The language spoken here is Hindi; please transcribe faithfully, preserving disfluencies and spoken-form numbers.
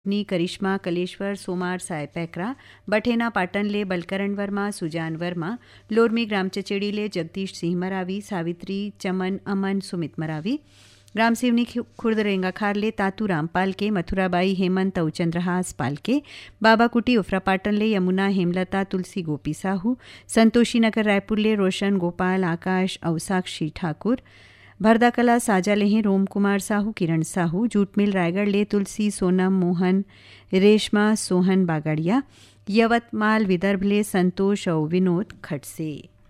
नी करिश्मा कलेश्वर सोमार साय पैकरा बठेना पाटणले बलकरण वर्मा सुजान वर्मा लोरमी ग्राम चचेड़ीले जगदीश सिंह मरावी सावित्री चमन अमन सुमित मरावी ग्राम सिवनी खुर्द रेंगा खारले तातू रामपाल के मथुराबाई हेमंत उचंद्रहास पालके बाबा कुटी उफरा पाटणले यमुना हेमलता तुलसी गोपी साहू संतोषी नगर रायपुरले रोशन गोपाल आकाश अवसाक्षी ठाकुर भरदाकला साजालेह रोम कुमार साहू किरण साहू जूटमिल रायगढ़ ले तुलसी सोनम मोहन रेशमा सोहन बागड़िया यवतमाल विदर्भ ले संतोष और विनोद खड़से।